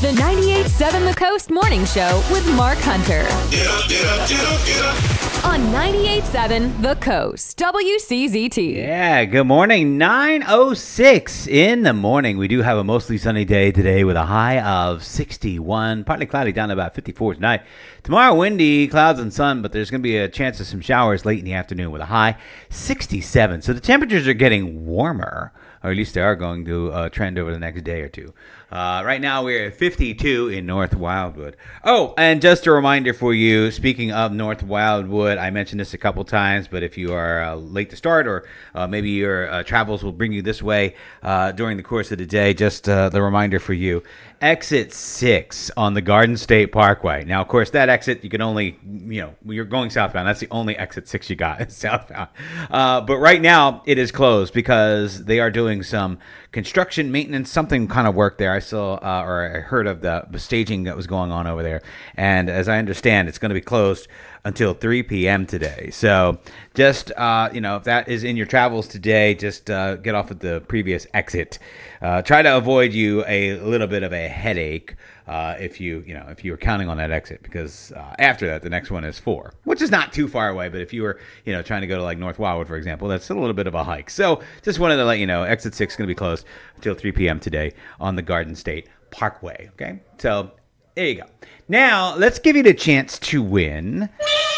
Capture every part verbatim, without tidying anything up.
The ninety-eight point seven The Coast Morning Show with Mark Hunter. Get up, get up, get up, get up. On ninety-eight point seven The Coast, W C Z T. Yeah, good morning. nine oh six in the morning. We do have a mostly sunny day today with a high of sixty-one. Partly cloudy down to about fifty-four tonight. Tomorrow, windy, clouds and sun, but there's going to be a chance of some showers late in the afternoon with a high sixty-seven. So the temperatures are getting warmer, or at least they are going to uh, trend over the next day or two. Uh, right now, we're at fifty-two in North Wildwood. Oh, and just a reminder for you, speaking of North Wildwood, I mentioned this a couple times, but if you are uh, late to start or uh, maybe your uh, travels will bring you this way uh, during the course of the day, just uh, the reminder for you. Exit six on the Garden State Parkway. Now, of course, that exit, you can only, you know, when you're going southbound, that's the only exit six you got is southbound. Uh, but right now, it is closed because they are doing some construction, maintenance, something kind of work there. I saw uh, or I heard of the, the staging that was going on over there. And as I understand, it's going to be closed until three p.m. today. So just, uh, you know, if that is in your travels today, just uh, get off at the previous exit. Uh, try to avoid you a little bit of a headache uh, if you, you know, if you were counting on that exit, because uh, after that, the next one is four, which is not too far away. But if you were, you know, trying to go to like North Wildwood, for example, that's a little bit of a hike. So just wanted to let you know, exit six is going to be closed until three p.m. today on the Garden State Parkway. Okay, so there you go. Now let's give you the chance to win.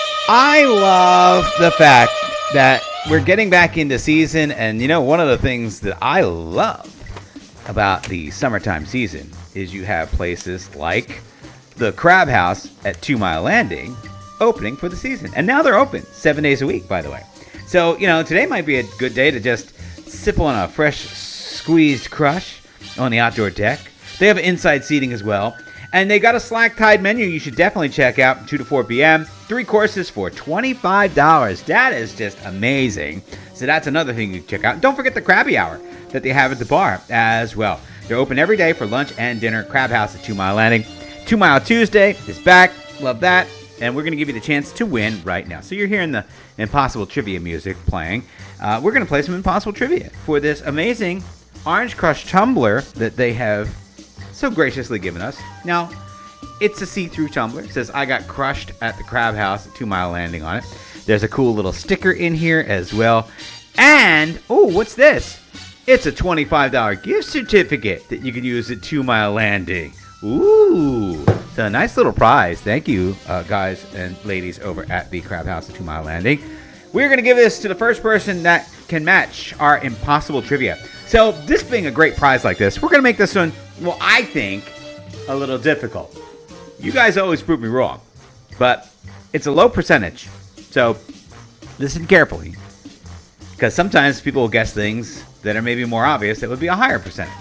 I love the fact that we're getting back into season, and you know, one of the things that I love about the summertime season is you have places like the Crab House at Two Mile Landing opening for the season. And now they're open seven days a week, by the way. So, you know, today might be a good day to just sip on a fresh squeezed crush on the outdoor deck. They have inside seating as well. And they got a slack-tide menu you should definitely check out, two to four p.m. Three courses for twenty-five dollars. That is just amazing. So that's another thing you can check out. Don't forget the Krabby Hour that they have at the bar as well. They're open every day for lunch and dinner. Crab House at Two Mile Landing. Two Mile Tuesday is back. Love that. And we're going to give you the chance to win right now. So you're hearing the Impossible Trivia music playing. Uh, we're going to play some Impossible Trivia for this amazing Orange Crush tumbler that they have so graciously given us. Now, it's a see-through tumbler. It says, I got crushed at the Crab House at Two Mile Landing on it. There's a cool little sticker in here as well. And, oh, what's this? It's a twenty-five dollars gift certificate that you can use at Two Mile Landing. Ooh, it's a nice little prize. Thank you, uh, guys and ladies over at the Crab House at Two Mile Landing. We're going to give this to the first person that can match our Impossible Trivia. So this being a great prize like this, we're going to make this one, well, I think, a little difficult. You guys always prove me wrong, but it's a low percentage. So listen carefully, because sometimes people will guess things that are maybe more obvious that would be a higher percentage.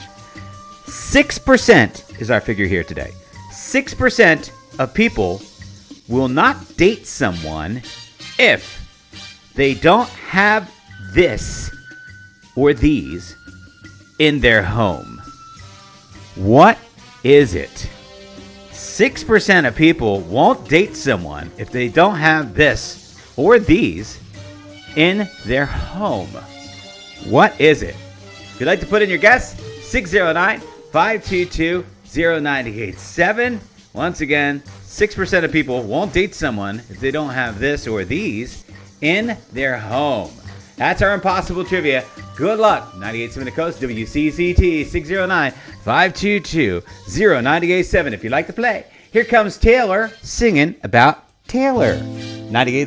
six percent is our figure here today. six percent of people will not date someone if they don't have this or these in their home. What is it? six percent of people won't date someone if they don't have this or these in their home. What is it? If you'd like to put in your guess, six oh nine, five two two, oh nine eight seven. Once again, six percent of people won't date someone if they don't have this or these in their home. That's our Impossible Trivia. Good luck. ninety-eight point seven The Coast, W C Z T, six oh nine, five two two, oh nine eight seven. If you'd like to play, here comes Taylor singing about Taylor. ninety-eight